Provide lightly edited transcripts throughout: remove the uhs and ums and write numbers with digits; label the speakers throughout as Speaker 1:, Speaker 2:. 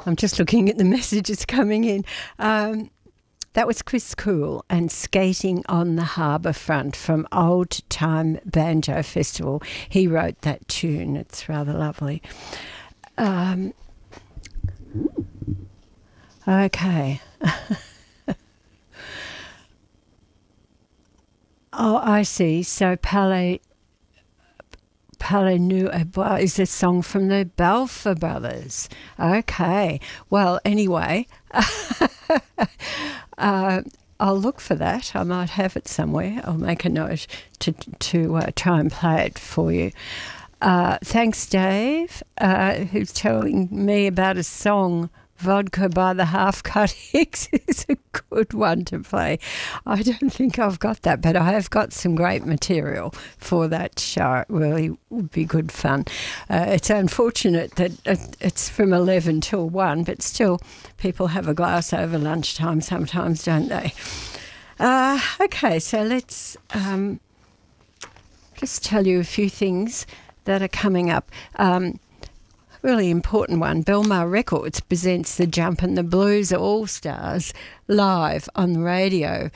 Speaker 1: I'm just looking at the messages coming in. That was Chris Cool and Skating on the Harbour Front from Old Time Banjo Festival. He wrote that tune. It's rather lovely. Okay. Oh, I see. So Palais Nu is a song from the Balfour Brothers. Okay. Well, anyway, I'll look for that. I might have it somewhere. I'll make a note to try and play it for you. Thanks, Dave, who's telling me about a song. Vodka by the Half Cut Hicks is a good one to play. I don't think I've got that, but I have got some great material for that show. It really would be good fun. It's unfortunate that it's from 11 till 1, but still people have a glass over lunchtime sometimes, don't they? Okay, so let's just tell you a few things that are coming up. Really important one. Belmar Records presents the Jumpin' the Blues All-Stars live on the radio,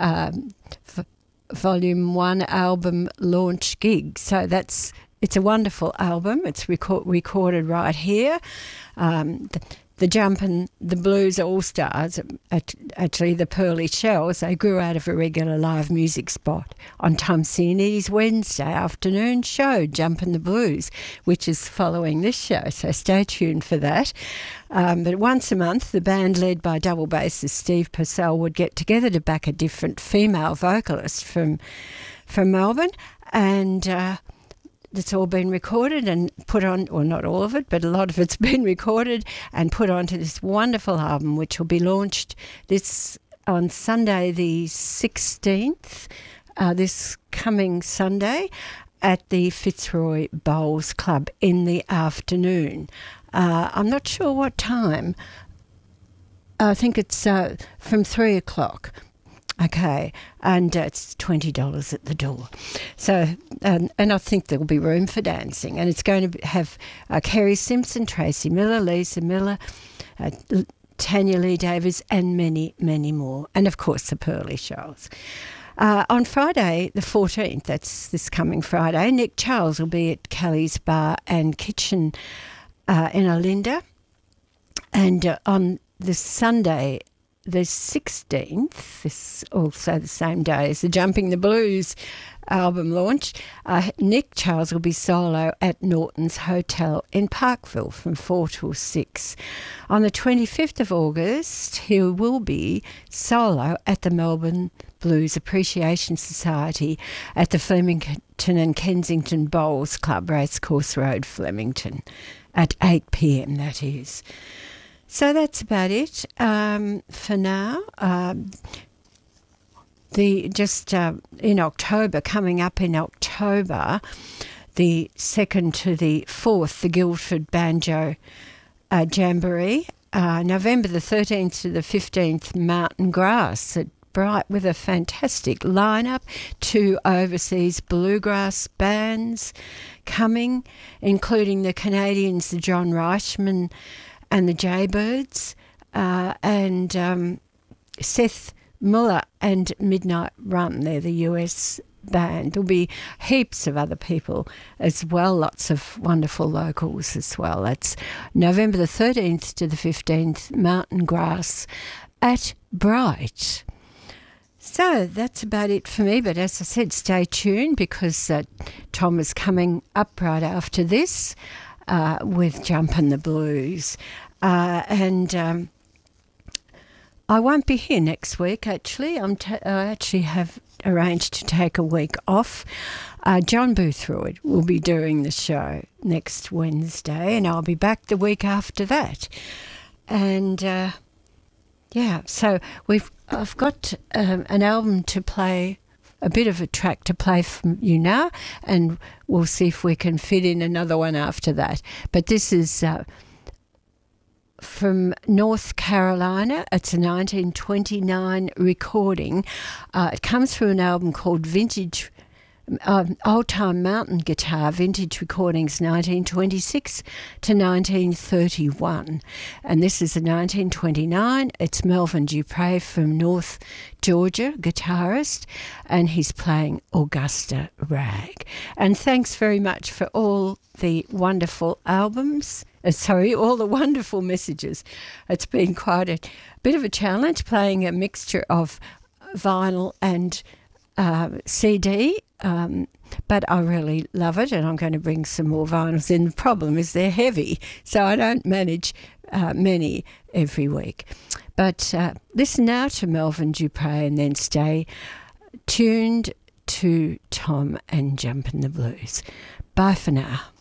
Speaker 1: Volume 1 album launch gig. So it's a wonderful album. It's recorded right here. The Jumpin' the Blues All-Stars, actually the Pearly Shells, they grew out of a regular live music spot on Tom Cianetti's Wednesday afternoon show, Jumpin' the Blues, which is following this show, so stay tuned for that. But once a month, the band led by double bassist Steve Purcell would get together to back a different female vocalist from Melbourne, and it's all been recorded and put on, or not all of it, but a lot of it's been recorded and put onto this wonderful album, which will be launched on Sunday the 16th, this coming Sunday, at the Fitzroy Bowls Club in the afternoon. I'm not sure what time. I think it's from 3 o'clock. Okay, and it's $20 at the door. So, and I think there will be room for dancing. And it's going to have Kerry Simpson, Tracy Miller, Lisa Miller, Tanya Lee Davis, and many, many more. And, of course, the Pearly Shells. On Friday, the 14th, that's this coming Friday, Nick Charles will be at Kelly's Bar and Kitchen in Olinda. And on this Sunday, the 16th, this also the same day as the Jumping the Blues album launch, Nick Charles will be solo at Norton's Hotel in Parkville from 4 till 6. On the 25th of August, he will be solo at the Melbourne Blues Appreciation Society at the Flemington and Kensington Bowls Club, Racecourse Road, Flemington, at 8 p.m, that is. So that's about it for now. In October, coming up in October, the 2nd to the 4th, the Guildford Banjo Jamboree. November the 13th to the 15th, Mountain Grass at Bright, with a fantastic lineup. 2 overseas bluegrass bands coming, including the Canadians, the John Reichman and the Jaybirds, and Seth Muller and Midnight Run. They're the US band. There'll be heaps of other people as well, lots of wonderful locals as well. That's November the 13th to the 15th, Mountain Grass at Bright. So that's about it for me, but as I said, stay tuned because Tom is coming up right after this with Jumpin' the Blues. And I won't be here next week, actually. I actually have arranged to take a week off. John Boothroyd will be doing the show next Wednesday, and I'll be back the week after that. And, so I've got an album to play, a bit of a track to play from you now, and we'll see if we can fit in another one after that. But this is from North Carolina. It's a 1929 recording. It comes from an album called Vintage Old Time Mountain Guitar, Vintage Recordings 1926 to 1931. And this is a 1929. It's Melvin Dupre from North Georgia, guitarist, and he's playing Augusta Rag. And thanks very much for all the wonderful albums. All the wonderful messages. It's been quite a bit of a challenge playing a mixture of vinyl and CD, but I really love it, and I'm going to bring some more vinyls in. The problem is they're heavy, so I don't manage many every week. But listen now to Melvin Dupre and then stay tuned to Tom and Jumpin' the Blues. Bye for now.